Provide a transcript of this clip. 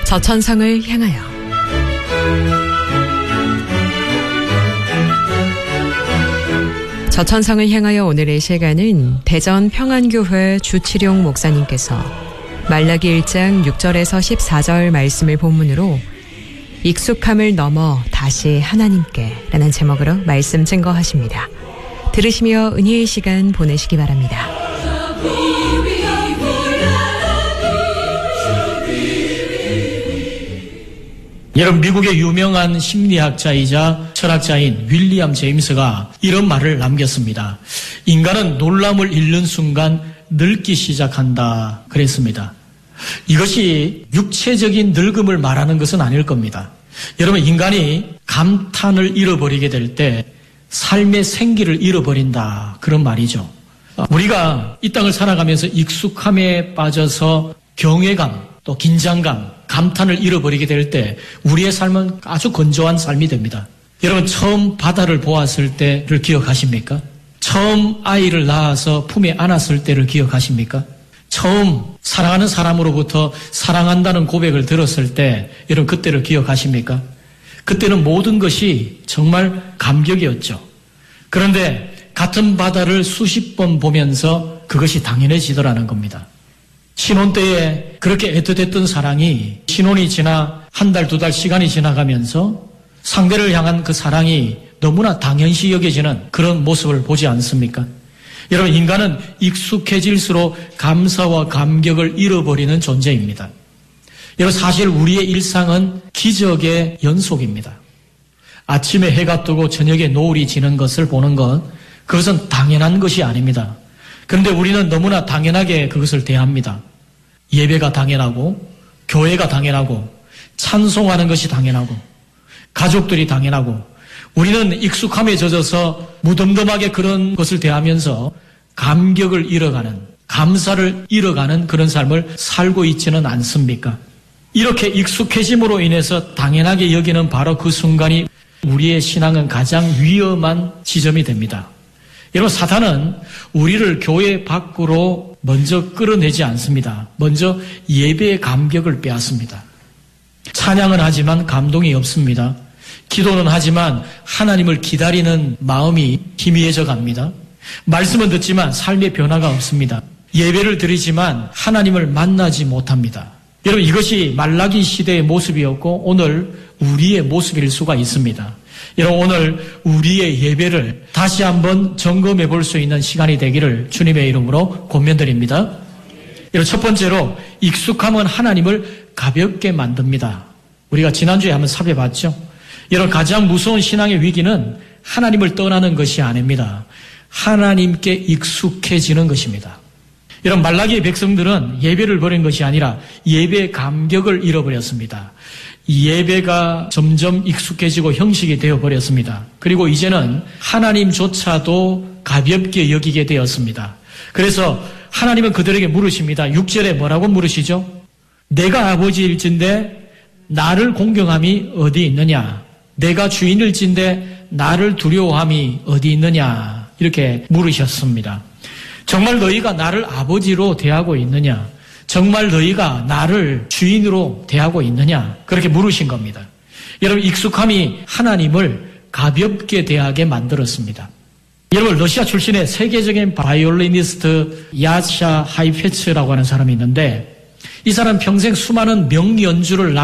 저천성을 향하여. 저천성을 향하여 오늘의 시간은 대전 평안교회 주치룡 목사님께서 말라기 1장 6절에서 14절 말씀을 본문으로 익숙함을 넘어 다시 하나님께 라는 제목으로 말씀 증거하십니다. 들으시며 은혜의 시간 보내시기 바랍니다. 여러분, 미국의 유명한 심리학자이자 철학자인 윌리엄 제임스가 이런 말을 남겼습니다. 인간은 놀람을 잃는 순간 늙기 시작한다 그랬습니다. 이것이 육체적인 늙음을 말하는 것은 아닐 겁니다. 여러분, 인간이 감탄을 잃어버리게 될 때 삶의 생기를 잃어버린다, 그런 말이죠. 우리가 이 땅을 살아가면서 익숙함에 빠져서 경외감, 또 긴장감, 감탄을 잃어버리게 될 때 우리의 삶은 아주 건조한 삶이 됩니다. 여러분, 처음 바다를 보았을 때를 기억하십니까? 처음 아이를 낳아서 품에 안았을 때를 기억하십니까? 처음 사랑하는 사람으로부터 사랑한다는 고백을 들었을 때, 여러분, 그때를 기억하십니까? 그때는 모든 것이 정말 감격이었죠. 그런데 같은 바다를 수십 번 보면서 그것이 당연해지더라는 겁니다. 신혼 때에 그렇게 애틋했던 사랑이 신혼이 지나 한 달, 두 달 시간이 지나가면서 상대를 향한 그 사랑이 너무나 당연시 여겨지는 그런 모습을 보지 않습니까? 여러분, 인간은 익숙해질수록 감사와 감격을 잃어버리는 존재입니다. 여러분, 사실 우리의 일상은 기적의 연속입니다. 아침에 해가 뜨고 저녁에 노을이 지는 것을 보는 것, 그것은 당연한 것이 아닙니다. 그런데 우리는 너무나 당연하게 그것을 대합니다. 예배가 당연하고, 교회가 당연하고, 찬송하는 것이 당연하고, 가족들이 당연하고, 우리는 익숙함에 젖어서 무덤덤하게 그런 것을 대하면서 감격을 잃어가는, 감사를 잃어가는 그런 삶을 살고 있지는 않습니까? 이렇게 익숙해짐으로 인해서 당연하게 여기는 바로 그 순간이 우리의 신앙은 가장 위험한 지점이 됩니다. 여러분, 사탄은 우리를 교회 밖으로 먼저 끌어내지 않습니다. 먼저 예배의 감격을 빼앗습니다. 찬양은 하지만 감동이 없습니다. 기도는 하지만 하나님을 기다리는 마음이 희미해져 갑니다. 말씀은 듣지만 삶의 변화가 없습니다. 예배를 드리지만 하나님을 만나지 못합니다. 여러분, 이것이 말라기 시대의 모습이었고 오늘 우리의 모습일 수가 있습니다. 여러분, 오늘 우리의 예배를 다시 한번 점검해 볼 수 있는 시간이 되기를 주님의 이름으로 권면드립니다. 여러분, 첫 번째로 익숙함은 하나님을 가볍게 만듭니다. 우리가 지난주에 한번 살펴봤죠. 여러분, 가장 무서운 신앙의 위기는 하나님을 떠나는 것이 아닙니다. 하나님께 익숙해지는 것입니다. 여러분, 말라기의 백성들은 예배를 버린 것이 아니라 예배의 감격을 잃어버렸습니다. 예배가 점점 익숙해지고 형식이 되어버렸습니다. 그리고 이제는 하나님조차도 가볍게 여기게 되었습니다. 그래서 하나님은 그들에게 물으십니다. 6절에 뭐라고 물으시죠? 내가 아버지일진데 나를 공경함이 어디 있느냐? 내가 주인일진데 나를 두려워함이 어디 있느냐? 이렇게 물으셨습니다. 정말 너희가 나를 아버지로 대하고 있느냐? 정말 너희가 나를 주인으로 대하고 있느냐? 그렇게 물으신 겁니다. 여러분, 익숙함이 하나님을 가볍게 대하게 만들었습니다. 여러분, 러시아 출신의 세계적인 바이올리니스트 야샤 하이페츠라고 하는 사람이 있는데 이 사람 평생 수많은 명연주를